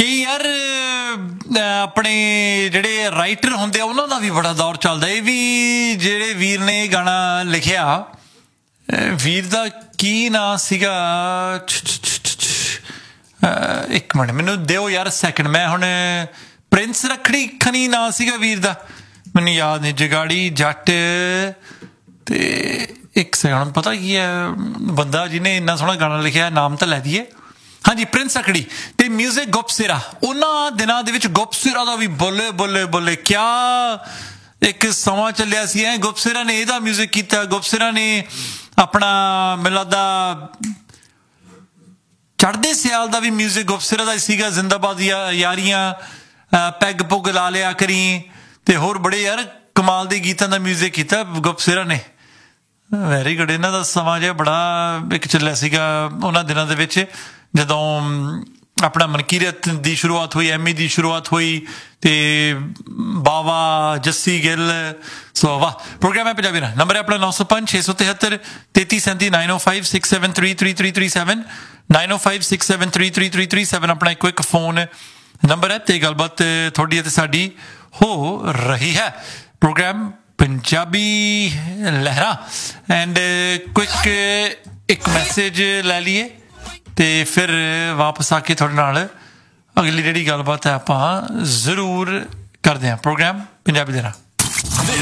ਕਈ ਯਾਰ ਆਪਣੇ ਜਿਹੜੇ ਰਾਈਟਰ ਹੁੰਦੇ ਆ ਉਹਨਾਂ ਦਾ ਵੀ ਬੜਾ ਦੌਰ ਚੱਲਦਾ। ਇਹ ਵੀ ਜਿਹੜੇ ਵੀਰ ਨੇ ਇਹ ਗਾਣਾ ਲਿਖਿਆ, ਵੀਰ ਦਾ ਕੀ ਨਾਂ ਸੀਗਾ, ਇੱਕ ਮਿੰਟ ਮੈਨੂੰ ਦਿਓ ਯਾਰ ਸੈਕਿੰਡ, ਮੈਂ ਹੁਣ ਪ੍ਰਿੰਸ ਰੱਖੜੀ ਖਨੀ ਨਾਂ ਸੀਗਾ ਵੀਰ ਦਾ, ਮੈਨੂੰ ਯਾਦ ਨਹੀਂ। ਜਗਾੜੀ ਜੱਟ ਤੇ ਇੱਕ ਸੈਕਿੰਡ, ਹੁਣ ਪਤਾ ਕੀ ਹੈ ਬੰਦਾ ਜਿਹਨੇ ਇੰਨਾ ਸੋਹਣਾ ਗਾਣਾ ਲਿਖਿਆ, ਨਾਮ ਤਾਂ ਲੈ ਦਈਏ। ਹਾਂਜੀ, ਪ੍ਰਿੰਸ ਰੱਖੜੀ ਤੇ ਮਿਊਜ਼ਿਕ ਗੁਪਸਿਰਾ। ਉਹਨਾਂ ਦਿਨਾਂ ਦੇ ਵਿੱਚ ਗੁਪਸਿਰਾ ਦਾ ਵੀ ਬੋਲੇ ਬੋਲੇ ਬੋਲੇ ਕਿਆ ਇੱਕ ਸਮਾਂ ਚੱਲਿਆ ਸੀ। ਐ ਗੁਪਸਿਰਾ ਨੇ ਇਹਦਾ ਮਿਊਜ਼ਿਕ ਕੀਤਾ, ਗੁਪਸਿਰਾ ਨੇ ਆਪਣਾ ਮੈਨੂੰ ਲੱਗਦਾ ਚੜ੍ਹਦੇ ਸਿਆਲ ਦਾ ਵੀ ਮਿਊਜ਼ਿਕ ਗੁਪਸਿਰਾ ਦਾ ਸੀਗਾ। ਜ਼ਿੰਦਾਬਾਦ ਯਾਰੀਆਂ, ਪੈਗ ਪੁੱਗ ਲਾ ਲਿਆ ਕਰੀ ਤੇ ਹੋਰ ਬੜੇ ਯਾਰ ਕਮਾਲ ਦੇ ਗੀਤਾਂ ਦਾ ਮਿਊਜ਼ਿਕ ਕੀਤਾ ਗੁਪਸਿਰਾ ਨੇ। Very good. ਇਹਨਾਂ ਦਾ ਸਮਾਂ ਜਿਹਾ ਬੜਾ ਇੱਕ ਚੱਲਿਆ ਸੀਗਾ ਉਹਨਾਂ ਦਿਨਾਂ ਦੇ ਵਿੱਚ, ਜਦੋਂ ਆਪਣਾ ਮਨਕੀਰਤ ਦੀ ਸ਼ੁਰੂਆਤ ਹੋਈ, ਐਮੀ ਦੀ ਸ਼ੁਰੂਆਤ ਹੋਈ ਤੇ ਬਾਵਾ ਜੱਸੀ ਗਿੱਲ। ਸੋ ਵਾਹ। ਪ੍ਰੋਗਰਾਮ ਹੈ ਪੰਜਾਬੀ ਨਾਲ। ਨੰਬਰ ਹੈ ਆਪਣਾ 905 673 3337 905 673 3337 905 673 3337 ਆਪਣਾ ਇੱਕ ਫੋਨ ਨੰਬਰ ਹੈ ਤੇ ਗੱਲਬਾਤ ਤੁਹਾਡੀ ਅਤੇ ਸਾਡੀ ਹੋ ਰਹੀ ਹੈ। ਪ੍ਰੋਗਰਾਮ ਪੰਜਾਬੀ ਲਹਿਰਾਂ ਐਂਡ ਕੁਇਕ ਇੱਕ ਮੈਸੇਜ ਲੈ ਲਈਏ ਤੇ ਫਿਰ ਵਾਪਸ ਆ ਕੇ ਤੁਹਾਡੇ ਨਾਲ ਅਗਲੀ ਜਿਹੜੀ ਗੱਲਬਾਤ ਹੈ ਆਪਾਂ ਜ਼ਰੂਰ ਕਰਦੇ ਹਾਂ। ਪ੍ਰੋਗਰਾਮ ਪੰਜਾਬੀ ਲਹਿਰਾਂ।